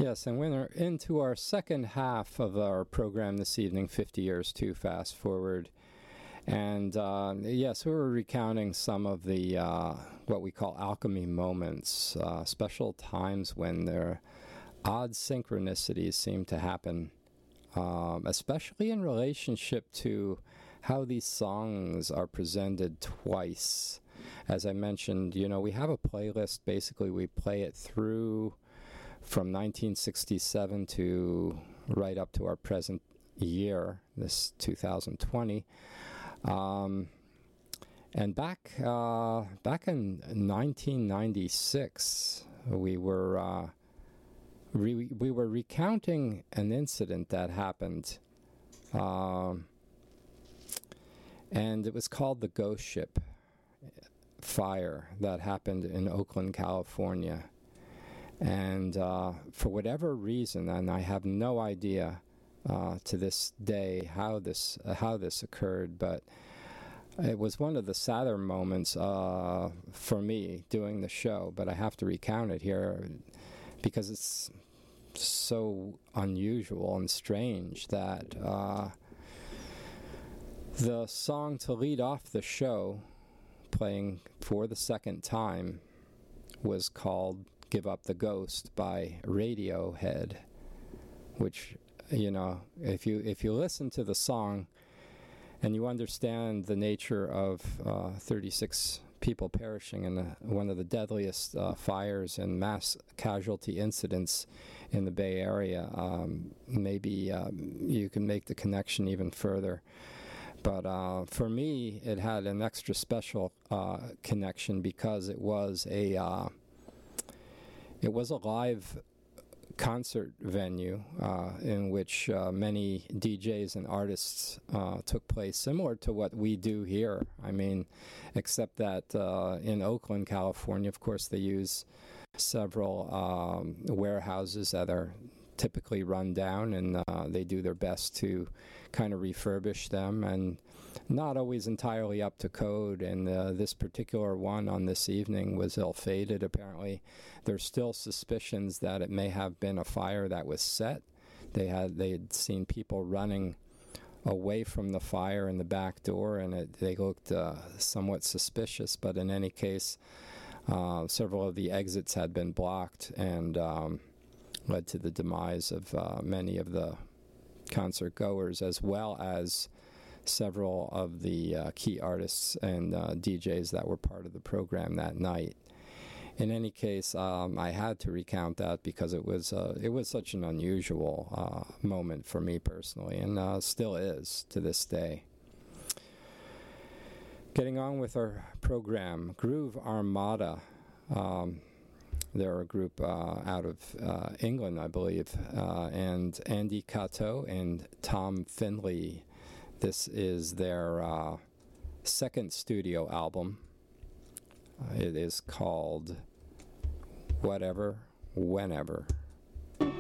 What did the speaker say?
Yes, and we're into our second half of our program this evening, 50 Years to Fast Forward. And yes, we were recounting some of the what we call alchemy moments, special times when their odd synchronicities seem to happen, especially in relationship to how these songs are presented twice. As I mentioned, we have a playlist. Basically, we play it through from 1967 to right up to our present year, this 2020. And back in 1996, we were recounting an incident that happened, and it was called the Ghost Ship fire that happened in Oakland, California. And for whatever reason, and I have no idea to this day how this occurred, but it was one of the sadder moments for me doing the show. But I have to recount it here because it's so unusual and strange that the song to lead off the show, playing for the second time, was called Give Up the Ghost by Radiohead, which, if you listen to the song and you understand the nature of 36 people perishing in one of the deadliest fires and mass casualty incidents in the Bay Area, maybe you can make the connection even further. But for me, it had an extra special connection because it was a live concert venue in which many DJs and artists took place, similar to what we do here. I mean, except that in Oakland, California, of course, they use several warehouses that are typically run down, and they do their best to kind of refurbish them, and not always entirely up to code. And this particular one on this evening was ill-fated, apparently. There's still suspicions that it may have been a fire that was set. They had seen people running away from the fire in the back door, and they looked somewhat suspicious. But in any case, several of the exits had been blocked, and led to the demise of many of the concert goers, as well as several of the key artists and DJs that were part of the program that night. In any case, I had to recount that because it was such an unusual moment for me personally, and still is to this day. Getting on with our program, Groove Armada. They're a group out of England, I believe, and Andy Cato and Tom Finley. This is their second studio album. It is called Whatever, Whenever.